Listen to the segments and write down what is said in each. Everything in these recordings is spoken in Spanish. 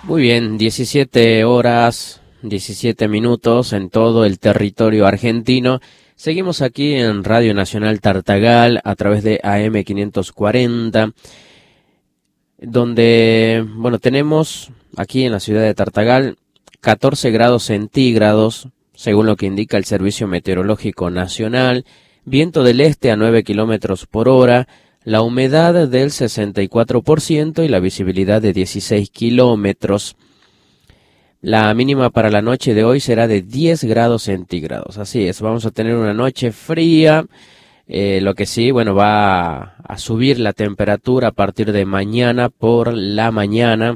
Muy bien, 17 horas, 17 minutos en todo el territorio argentino. Seguimos aquí en Radio Nacional Tartagal a través de AM 540, donde, tenemos aquí en la ciudad de Tartagal 14 grados centígrados, según lo que indica el Servicio Meteorológico Nacional, viento del este a 9 kilómetros por hora, la humedad del 64% y la visibilidad de 16 kilómetros. La mínima para la noche de hoy será de 10 grados centígrados. Así es, vamos a tener una noche fría. Lo que sí, va a subir la temperatura a partir de mañana por la mañana,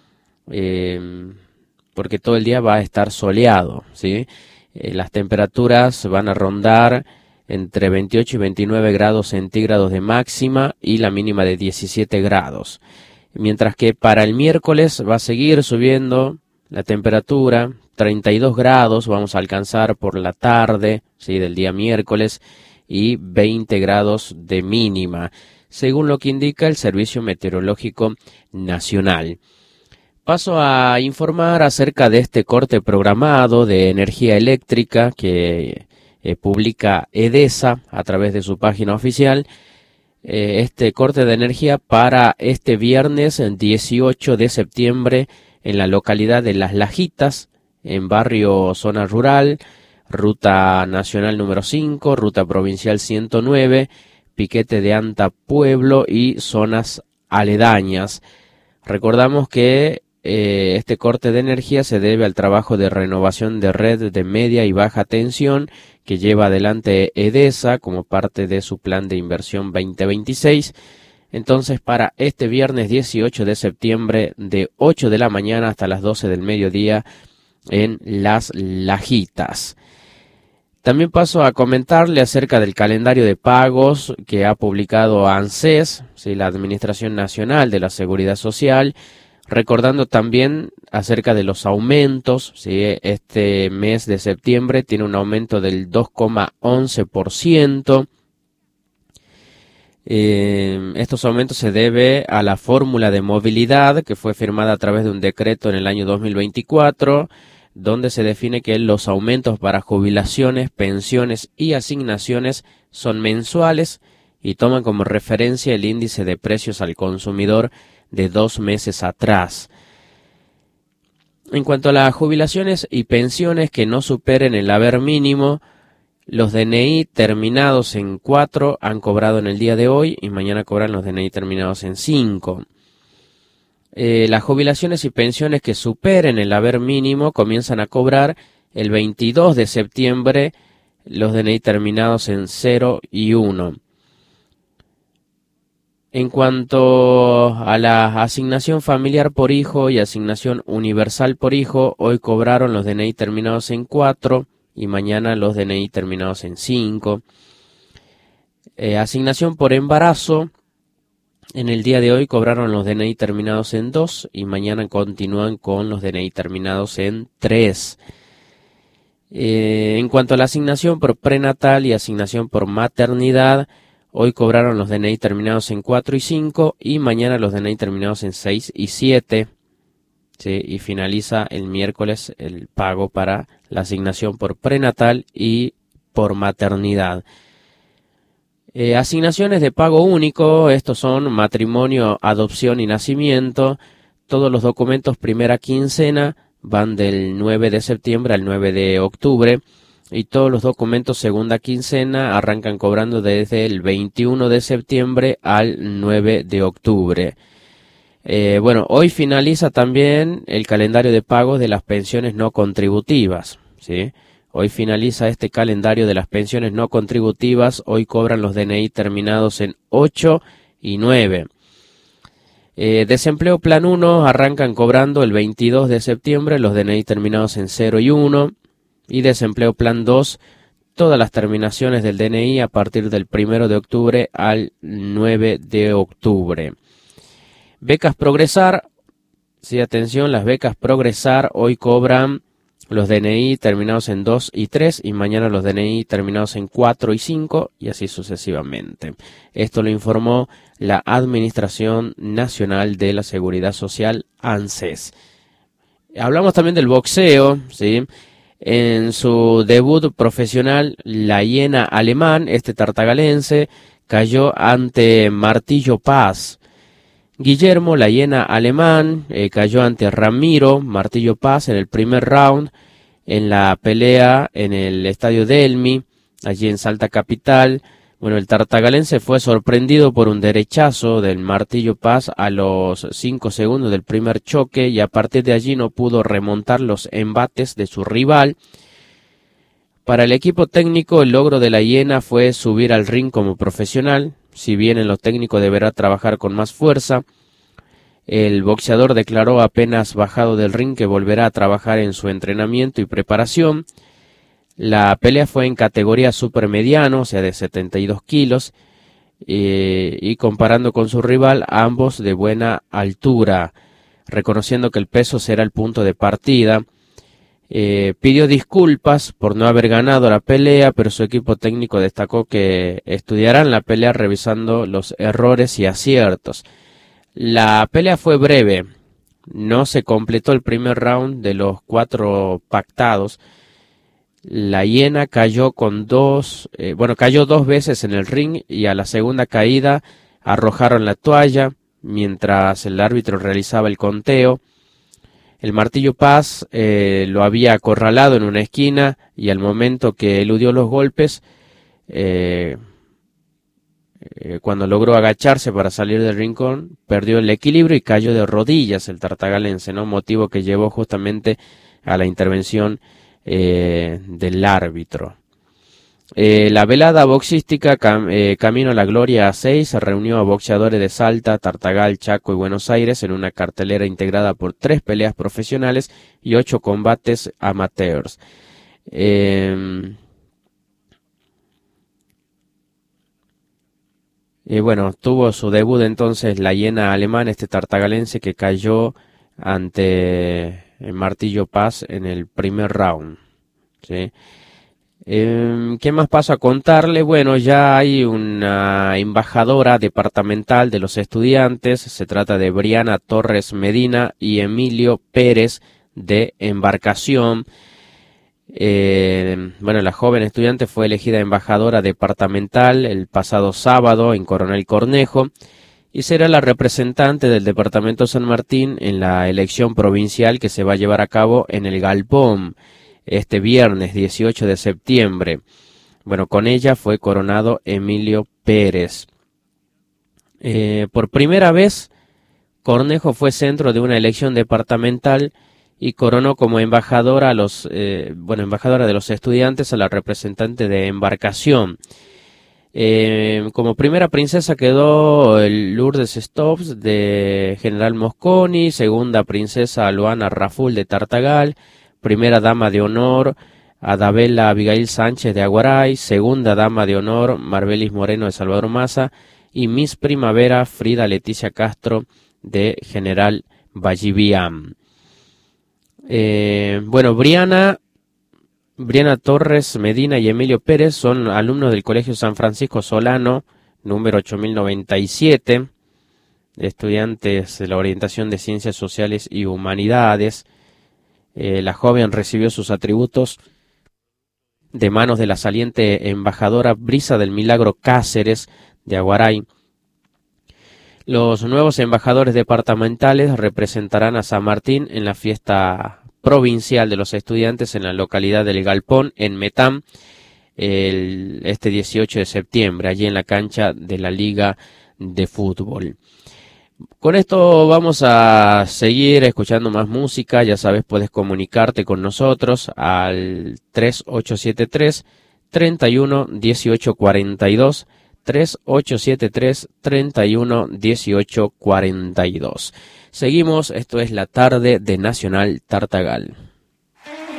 porque todo el día va a estar soleado, ¿sí? Las temperaturas van a rondar entre 28 y 29 grados centígrados de máxima y la mínima de 17 grados. Mientras que para el miércoles va a seguir subiendo la temperatura, 32 grados vamos a alcanzar por la tarde, ¿sí?, del día miércoles, y 20 grados de mínima, según lo que indica el Servicio Meteorológico Nacional. Paso a informar acerca de este corte programado de energía eléctrica que publica EDESA a través de su página oficial. Este corte de energía para este viernes 18 de septiembre en la localidad de Las Lajitas, en barrio Zona Rural, Ruta Nacional número 5, Ruta Provincial 109, Piquete de Anta Pueblo y zonas aledañas. Recordamos que este corte de energía se debe al trabajo de renovación de red de media y baja tensión que lleva adelante EDESA como parte de su plan de inversión 2026. Entonces, para este viernes 18 de septiembre, de 8 de la mañana hasta las 12 del mediodía, en Las Lajitas. También paso a comentarle acerca del calendario de pagos que ha publicado ANSES, ¿sí?, la Administración Nacional de la Seguridad Social, recordando también acerca de los aumentos, ¿sí? Este mes de septiembre tiene un aumento del 2,11%. Estos aumentos se debe a la fórmula de movilidad que fue firmada a través de un decreto en el año 2024, donde se define que los aumentos para jubilaciones, pensiones y asignaciones son mensuales y toman como referencia el índice de precios al consumidor de 2 meses atrás. En cuanto a las jubilaciones y pensiones que no superen el haber mínimo, los DNI terminados en 4 han cobrado en el día de hoy y mañana cobran los DNI terminados en 5. Las jubilaciones y pensiones que superen el haber mínimo comienzan a cobrar el 22 de septiembre los DNI terminados en 0 y 1. En cuanto a la asignación familiar por hijo y asignación universal por hijo, hoy cobraron los DNI terminados en 4 y mañana los DNI terminados en 5. Asignación por embarazo, en el día de hoy cobraron los DNI terminados en 2 y mañana continúan con los DNI terminados en 3. En cuanto a la asignación por prenatal y asignación por maternidad, hoy cobraron los DNI terminados en 4 y 5 y mañana los DNI terminados en 6 y 7. ¿Sí? Y finaliza el miércoles el pago para la asignación por prenatal y por maternidad. Asignaciones de pago único, estos son matrimonio, adopción y nacimiento. Todos los documentos primera quincena van del 9 de septiembre al 9 de octubre. Y todos los documentos segunda quincena arrancan cobrando desde el 21 de septiembre al 9 de octubre. Hoy finaliza también el calendario de pagos de las pensiones no contributivas, ¿sí? Hoy finaliza este calendario de las pensiones no contributivas. Hoy cobran los DNI terminados en 8 y 9. Desempleo Plan 1 arrancan cobrando el 22 de septiembre los DNI terminados en 0 y 1. Y Desempleo Plan 2, todas las terminaciones del DNI a partir del 1 de octubre al 9 de octubre. Becas Progresar, sí, atención, las becas Progresar hoy cobran los DNI terminados en 2 y 3 y mañana los DNI terminados en 4 y 5 y así sucesivamente. Esto lo informó la Administración Nacional de la Seguridad Social, ANSES. Hablamos también del boxeo, ¿sí? En su debut profesional, la hiena alemán, este tartagalense, cayó ante Martillo Paz. Guillermo, la hiena alemán, cayó ante Ramiro Martillo Paz en el primer round en la pelea en el estadio Delmi, allí en Salta Capital. Bueno, el tartagalense fue sorprendido por un derechazo del Martillo Paz a los 5 segundos del primer choque y a partir de allí no pudo remontar los embates de su rival. Para el equipo técnico, el logro de la hiena fue subir al ring como profesional. Si bien en lo técnico deberá trabajar con más fuerza, el boxeador declaró apenas bajado del ring que volverá a trabajar en su entrenamiento y preparación. La pelea fue en categoría supermediano, o sea de 72 kilos, y comparando con su rival, ambos de buena altura, reconociendo que el peso será el punto de partida. Pidió disculpas por no haber ganado la pelea, pero su equipo técnico destacó que estudiarán la pelea revisando los errores y aciertos. La pelea fue breve, no se completó el primer round de los 4 pactados. La hiena cayó cayó 2 veces en el ring y a la segunda caída arrojaron la toalla mientras el árbitro realizaba el conteo. El Martillo Paz lo había acorralado en una esquina y al momento que eludió los golpes, cuando logró agacharse para salir del rincón, perdió el equilibrio y cayó de rodillas el tartagalense, ¿no? Motivo que llevó justamente a la intervención del árbitro. La velada boxística Camino a la Gloria A6 se reunió a boxeadores de Salta, Tartagal, Chaco y Buenos Aires en una cartelera integrada por 3 peleas profesionales y 8 combates amateurs. Tuvo su debut entonces la hiena alemana, este tartagalense que cayó ante el Martillo Paz en el primer round, ¿sí? ¿Qué más paso a contarle? Bueno, ya hay una embajadora departamental de los estudiantes, se trata de Briana Torres Medina y Emilio Pérez de Embarcación. La joven estudiante fue elegida embajadora departamental el pasado sábado en Coronel Cornejo y será la representante del departamento San Martín en la elección provincial que se va a llevar a cabo en el Galpón este viernes 18 de septiembre. Bueno, con ella fue coronado Emilio Pérez. Por primera vez, Cornejo fue centro de una elección departamental y coronó como embajadora embajadora de los estudiantes a la representante de Embarcación. Como primera princesa quedó Lourdes Stops de General Mosconi, segunda princesa Luana Raful de Tartagal, primera dama de honor Adabela Abigail Sánchez de Aguaray, segunda dama de honor Marbelis Moreno de Salvador Maza y Miss Primavera Frida Leticia Castro de General Vallivian. Briana Torres Medina y Emilio Pérez son alumnos del Colegio San Francisco Solano, número 8097, estudiantes de la orientación de Ciencias Sociales y Humanidades. La joven recibió sus atributos de manos de la saliente embajadora Brisa del Milagro Cáceres de Aguaray. Los nuevos embajadores departamentales representarán a San Martín en la fiesta provincial de los estudiantes en la localidad del Galpón, en Metán, este 18 de septiembre, allí en la cancha de la Liga de Fútbol. Con esto vamos a seguir escuchando más música. Ya sabes, puedes comunicarte con nosotros al 3873 31 18 42, 3873 31 18 42. Seguimos, esto es la tarde de Nacional Tartagal.